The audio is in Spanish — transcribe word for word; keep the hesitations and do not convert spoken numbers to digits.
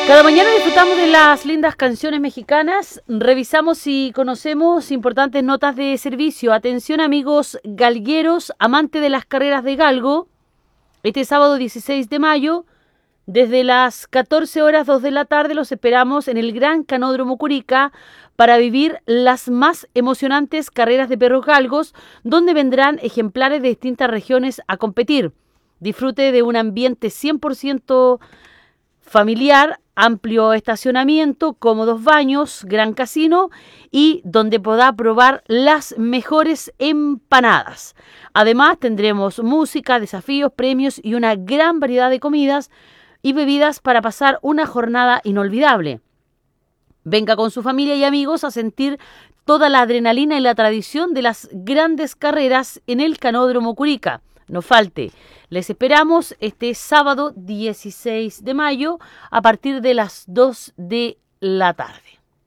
Cada mañana disfrutamos de las lindas canciones mexicanas, revisamos y conocemos importantes notas de servicio. Atención amigos galgueros, amantes de las carreras de galgo, este sábado dieciséis de mayo, desde las catorce horas dos de la tarde los esperamos en el Gran Canódromo Curica para vivir las más emocionantes carreras de perros galgos, donde vendrán ejemplares de distintas regiones a competir. Disfrute de un ambiente cien por ciento familiar, amplio estacionamiento, cómodos baños, gran casino y donde podrá probar las mejores empanadas. Además tendremos música, desafíos, premios y una gran variedad de comidas y bebidas para pasar una jornada inolvidable. Venga con su familia y amigos a sentir toda la adrenalina y la tradición de las grandes carreras en el Canódromo Curica. No falte. Les esperamos este sábado dieciséis de mayo a partir de las dos de la tarde.